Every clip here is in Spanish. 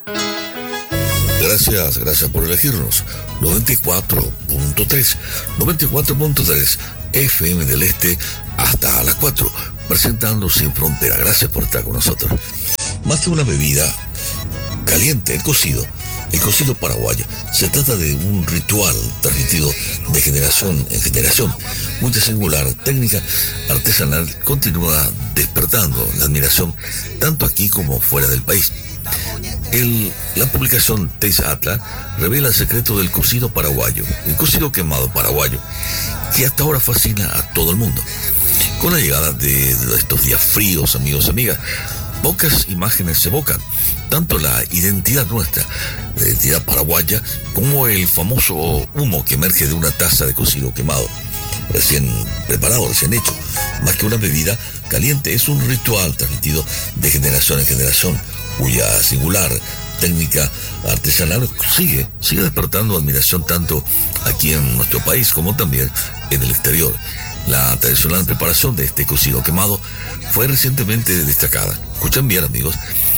Gracias por elegirnos. 94.3 FM del Este hasta las 4, presentando Sin Frontera. Gracias por estar con nosotros. Más que una bebida caliente, el cocido paraguayo, se trata de un ritual transmitido de generación en generación. Muy singular técnica artesanal continúa despertando la admiración tanto aquí como fuera del país. La publicación Taste Atlas revela el secreto del cocido paraguayo, el cocido quemado paraguayo, que hasta ahora fascina a todo el mundo. Con la llegada de estos días fríos, amigos y amigas, pocas imágenes se evocan, tanto la identidad nuestra, la identidad paraguaya, como el famoso humo que emerge de una taza de cocido quemado, recién preparado, recién hecho. Más que una bebida caliente, es un ritual transmitido de generación en generación, cuya singular técnica artesanal sigue despertando admiración tanto aquí en nuestro país como también en el exterior. La tradicional preparación de este cocido quemado fue recientemente destacada, escuchan bien amigos,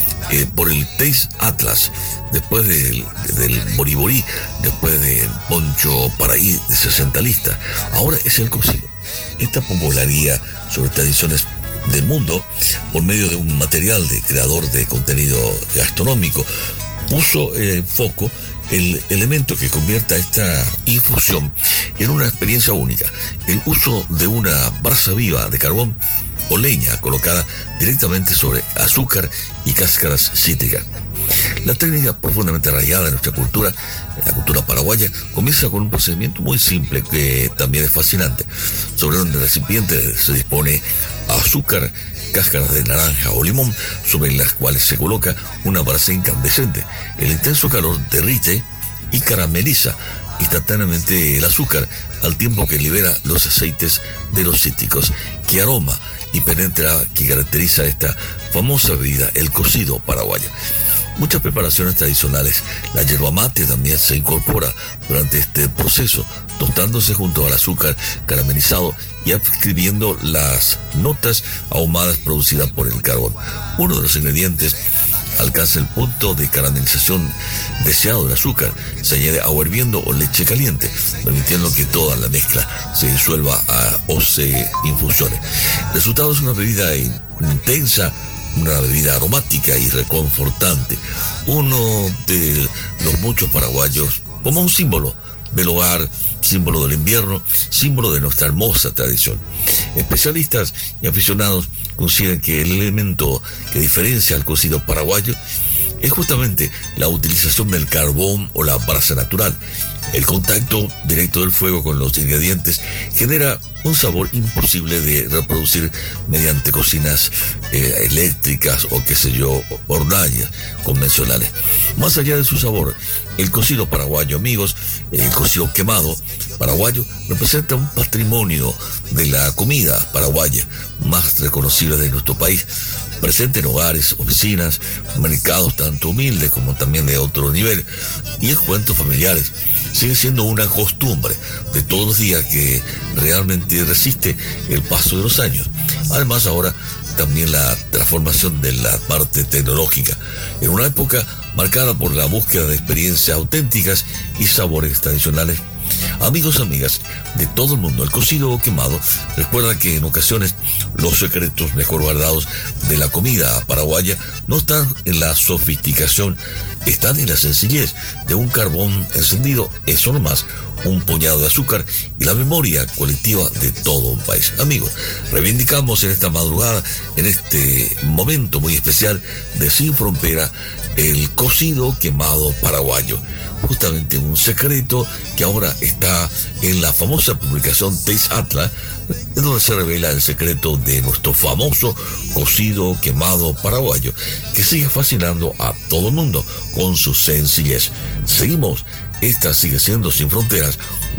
por el Taste Atlas, después del Boriborí, después del Poncho Paraí de 60 listas. Ahora es el cocido. Esta popularidad sobre tradiciones del mundo, por medio de un material de creador de contenido gastronómico, puso en foco el elemento que convierta esta infusión en una experiencia única: el uso de una brasa viva de carbón o leña colocada directamente sobre azúcar y cáscaras cítricas. La técnica profundamente arraigada en nuestra cultura, en la cultura paraguaya, comienza con un procedimiento muy simple que también es fascinante. Sobre un recipiente se dispone azúcar, cáscaras de naranja o limón, sobre las cuales se coloca una brasa incandescente. El intenso calor derrite y carameliza instantáneamente el azúcar, al tiempo que libera los aceites de los cítricos. ¡Qué aroma y penetra que caracteriza esta famosa bebida, el cocido paraguayo! Muchas preparaciones tradicionales, la yerba mate también se incorpora durante este proceso, tostándose junto al azúcar caramelizado y adquiriendo las notas ahumadas producidas por el carbón. Uno de los ingredientes alcanza el punto de caramelización deseado del azúcar, se añade agua hirviendo o leche caliente, permitiendo que toda la mezcla se disuelva o se infusione. El resultado es una bebida intensa, una bebida aromática y reconfortante, uno de los muchos paraguayos como un símbolo del hogar, símbolo del invierno, símbolo de nuestra hermosa tradición. Especialistas y aficionados consideran que el elemento que diferencia al cocido paraguayo es justamente la utilización del carbón o la brasa natural. El contacto directo del fuego con los ingredientes genera un sabor imposible de reproducir mediante cocinas eléctricas o hornallas convencionales. Más allá de su sabor, el cocido paraguayo, amigos, el cocido quemado paraguayo, representa un patrimonio de la comida paraguaya más reconocible de nuestro país, presente en hogares, oficinas, mercados tanto humildes como también de otro nivel y encuentros familiares. Sigue siendo una costumbre de todos los días que realmente resiste el paso de los años. Además, ahora también la transformación de la parte tecnológica, en una época marcada por la búsqueda de experiencias auténticas y sabores tradicionales. Amigos y amigas de todo el mundo, el cocido quemado recuerda que en ocasiones los secretos mejor guardados de la comida paraguaya no están en la sofisticación, están en la sencillez de un carbón encendido, eso nomás, un puñado de azúcar y la memoria colectiva de todo un país. Amigos, reivindicamos en esta madrugada, en este momento muy especial de Sin Frontera, el cocido quemado paraguayo. Justamente un secreto que ahora está en la famosa publicación Taste Atlas, en donde se revela el secreto de nuestro famoso cocido quemado paraguayo, que sigue fascinando a todo el mundo con su sencillez. Seguimos, esta sigue siendo Sin Fronteras,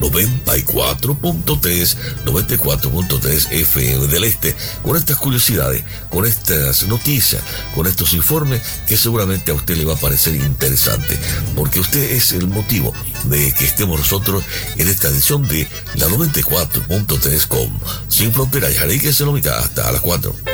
94.3 FM del Este, con estas curiosidades, con estas noticias, con estos informes que seguramente a usted le va a parecer interesante, porque usted es el motivo de que estemos nosotros en esta edición de la 94.3 con Sin Fronteras. Y ahí que se lo mitad hasta las 4.